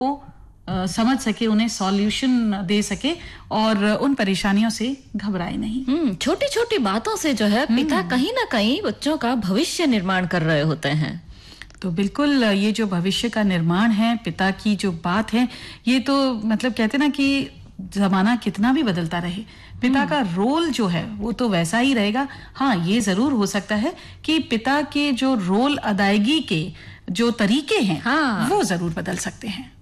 समझ सके, उन्हें सॉल्यूशन दे सके और उन परेशानियों से घबराए नहीं। छोटी छोटी बातों से जो है पिता कहीं ना कहीं बच्चों का भविष्य निर्माण कर रहे होते हैं। तो बिल्कुल ये जो भविष्य का निर्माण है, पिता की जो बात है, ये तो मतलब कहते ना कि जमाना कितना भी बदलता रहे, पिता का रोल जो है वो तो वैसा ही रहेगा। हाँ, ये जरूर हो सकता है कि पिता के जो रोल अदायगी के जो तरीके हैं, हाँ। वो जरूर बदल सकते हैं।